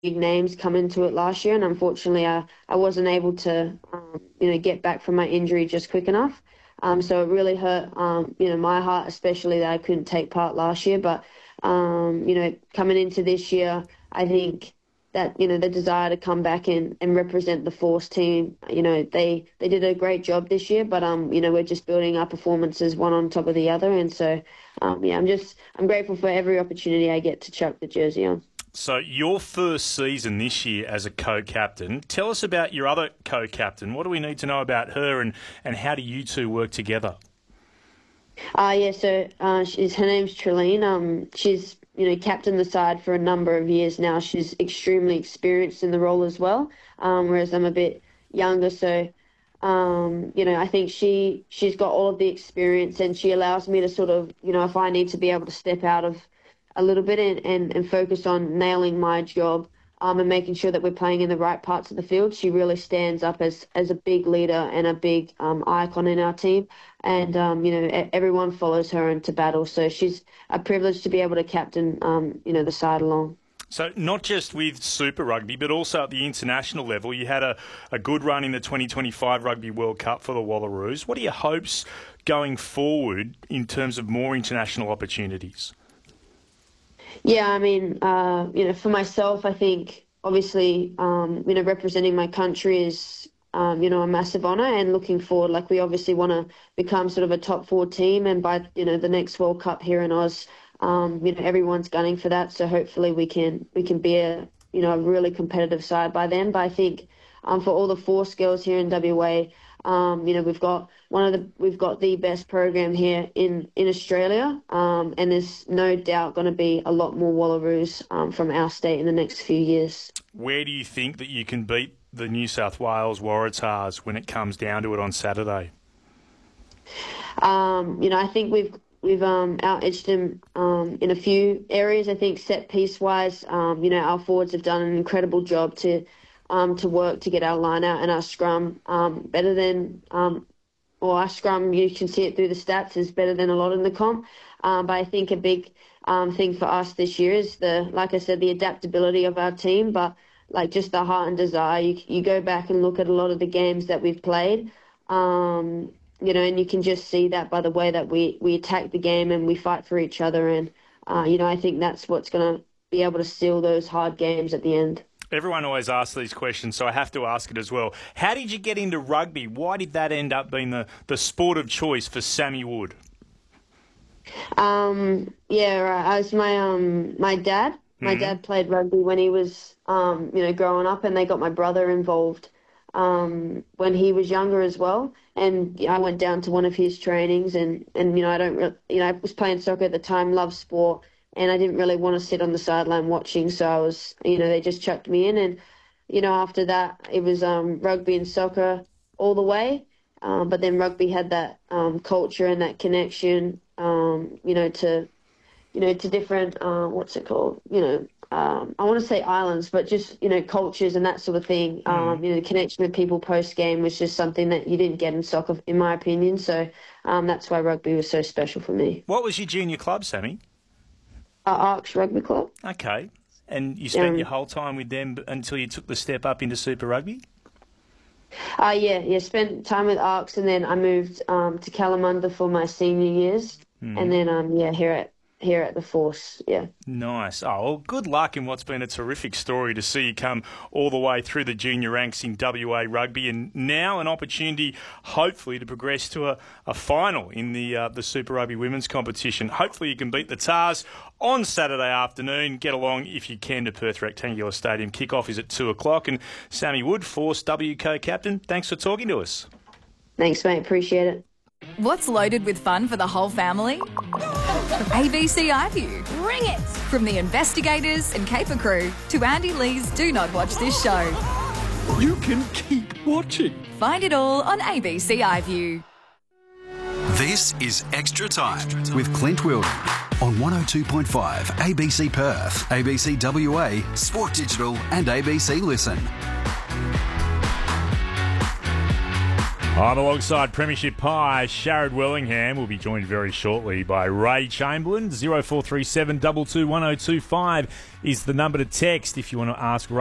big names come into it last year, and unfortunately I wasn't able to get back from my injury just quick enough. So it really hurt my heart, especially that I couldn't take part last year. But coming into this year, I think that the desire to come back and represent the Force team, they did a great job this year, but we're just building our performances one on top of the other, and so I'm grateful for every opportunity I get to chuck the jersey on. So your first season this year as a co-captain, tell us about your other co-captain. What do we need to know about her, and how do you two work together? So her name's Trelene. She's captained the side for a number of years now. She's extremely experienced in the role as well, whereas I'm a bit younger. So, I think she's got all of the experience, and she allows me to sort of, if I need to be able to step out of a little bit and focus on nailing my job and making sure that we're playing in the right parts of the field. She really stands up as a big leader and a big icon in our team. And, everyone follows her into battle. So she's a privilege to be able to captain, the side along. So not just with Super Rugby, but also at the international level, you had a good run in the 2025 Rugby World Cup for the Wallaroos. What are your hopes going forward in terms of more international opportunities? Yeah, I mean, for myself, I think obviously, representing my country is, a massive honour, and looking forward, like we obviously want to become sort of a top 4 team, and by, the next World Cup here in Oz, everyone's gunning for that. So hopefully we can be a really competitive side by then. But I think for all the Force girls here in WA, we've got the best program here in Australia, and there's no doubt going to be a lot more Wallaroos from our state in the next few years. Where do you think that you can beat the New South Wales Waratahs when it comes down to it on Saturday? I think we've out-edged them in a few areas. I think set piece wise, our forwards have done an incredible job to work to get our line out, and our scrum better than our scrum, you can see it through the stats, is better than a lot in the comp. But I think a big thing for us this year is like I said, the adaptability of our team, but like just the heart and desire. You go back and look at a lot of the games that we've played, and you can just see that by the way that we attack the game and we fight for each other. And, I think that's what's going to be able to seal those hard games at the end. Everyone always asks these questions, so I have to ask it as well. How did you get into rugby? Why did that end up being the sport of choice for Sammy Wood? Right. As my dad. My dad played rugby when he was, growing up, and they got my brother involved when he was younger as well. And I went down to one of his trainings, and I was playing soccer at the time, loved sport, and I didn't really want to sit on the sideline watching. So I was, they just chucked me in, and after that it was rugby and soccer all the way. But then rugby had that culture and that connection, to different, what's it called? I want to say islands, but just, cultures and that sort of thing. The connection with people post-game was just something that you didn't get in soccer, in my opinion. So that's why rugby was so special for me. What was your junior club, Sammy? Arcs Rugby Club. Okay. And you spent your whole time with them until you took the step up into Super Rugby? Spent time with Arcs, and then I moved to Kalamunda for my senior years. And then, here at the Force, yeah. Nice. Oh, well, good luck in what's been a terrific story to see you come all the way through the junior ranks in WA Rugby, and now an opportunity, hopefully, to progress to a final in the Super Rugby Women's competition. Hopefully you can beat the Tars on Saturday afternoon. Get along, if you can, to Perth Rectangular Stadium. Kick-off is at 2:00. And Sammy Wood, Force W co-captain, thanks for talking to us. Thanks, mate. Appreciate it. What's loaded with fun for the whole family? ABC iView. Bring it! From the investigators and caper crew to Andy Lee's Do Not Watch This Show. You can keep watching. Find it all on ABC iView. This is Extra Time with Clint Wilden on 102.5 ABC Perth, ABC WA, Sport Digital and ABC Listen. I'm alongside Premiership Pie, Sharad Wellingham. Will be joined very shortly by Ray Chamberlain. 0437 221025 is the number to text if you want to ask Ray